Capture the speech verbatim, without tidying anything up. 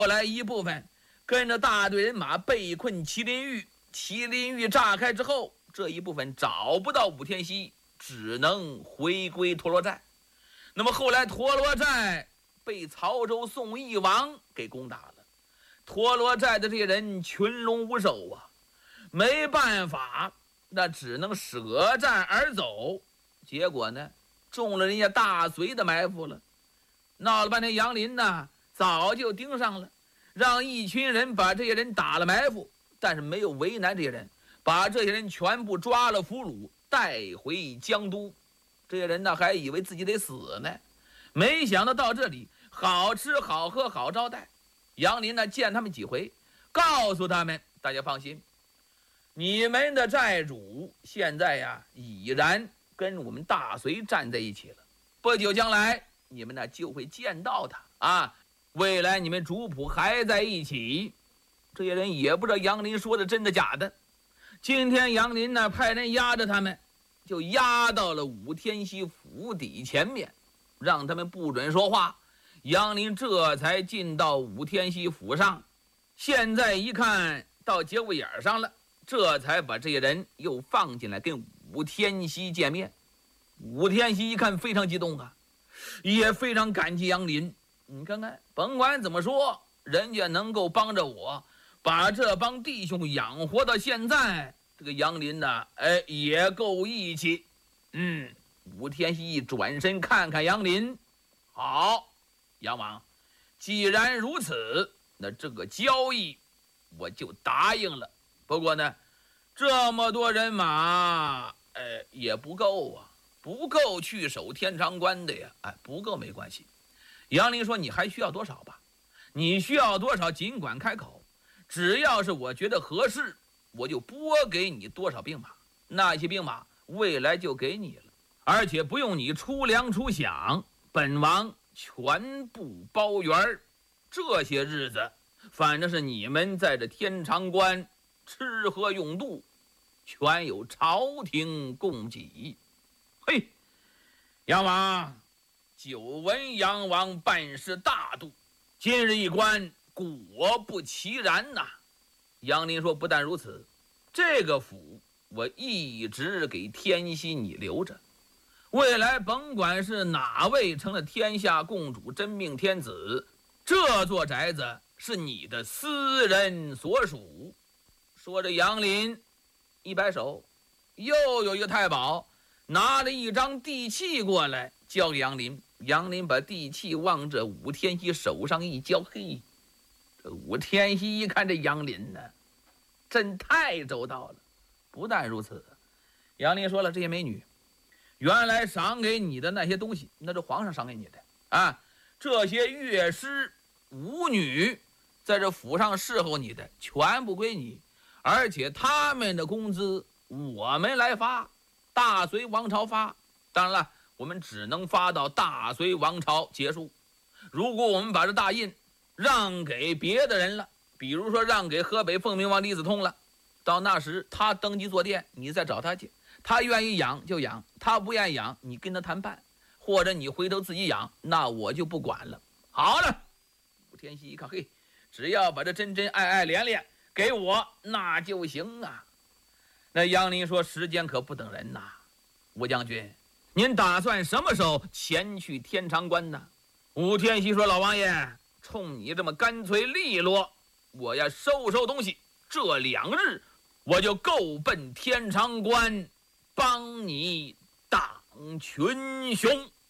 后来一部分跟着大队人马被困麒麟峪，麒麟峪炸开之后，这一部分找不到武天锡，只能回归陀罗寨。那么后来陀罗寨被曹州宋义王给攻打了，陀罗寨的这些人群龙无首啊，没办法，那只能舍战而走。结果呢，中了人家大隋的埋伏了。闹了半天，杨林呢早就盯上了，让一群人把这些人打了埋伏，但是没有为难这些人，把这些人全部抓了俘虏，带回江都。这些人呢还以为自己得死呢，没想到到这里好吃好喝好招待。杨林呢见他们几回，告诉他们，大家放心，你们的寨主现在呀已然跟我们大隋站在一起了，不久将来你们呢就会见到他啊，未来你们主仆还在一起。这些人也不知道杨林说的真的假的。今天杨林呢派人押着他们，就押到了武天锡府邸前面，让他们不准说话。杨林这才进到武天锡府上，现在一看到节骨眼上了，这才把这些人又放进来跟武天锡见面。武天锡一看非常激动啊，也非常感激杨林。你看看，甭管怎么说，人家能够帮着我把这帮弟兄养活到现在，这个杨林呢，哎，也够义气。嗯，武天锡一转身看看杨林，好，杨王，既然如此，那这个交易我就答应了。不过呢，这么多人马，哎，也不够啊，不够去守天长关的呀。哎，不够没关系。杨林说：“你还需要多少吧？你需要多少尽管开口，只要是我觉得合适，我就拨给你多少兵马。那些兵马未来就给你了，而且不用你出粮出饷，本王全部包圆。这些日子，反正是你们在这天长关吃喝用度，全有朝廷供给。”嘿，杨王，久闻杨王办事大度，今日一观，果不其然呐、啊。杨林说：“不但如此，这个府我一直给天锡你留着，未来甭管是哪位成了天下共主真命天子，这座宅子是你的私人所属。”说着，杨林一摆手，又有一个太保拿了一张地契过来，交给杨林。杨林把地契往这武天锡手上一交，嘿，这武天锡一看这杨林呢，真太周到了。不但如此，杨林说了，这些美女原来赏给你的那些东西，那是皇上赏给你的啊。这些乐师舞女在这府上侍候你的，全部归你，而且他们的工资我们来发，大隋王朝发。当然了，我们只能发到大隋王朝结束。如果我们把这大印让给别的人了，比如说让给河北凤鸣王李子通了，到那时他登基坐殿，你再找他去，他愿意养就养，他不愿意养，你跟他谈判，或者你回头自己养，那我就不管了。好了，武天锡一看，嘿，只要把这真真爱爱连连给我，那就行啊。那杨林说：“时间可不等人呐，武将军，您打算什么时候前去天长关呢？”武天锡说：“老王爷，冲你这么干脆利落，我要收收东西，这两日我就够奔天长关，帮你挡群雄。”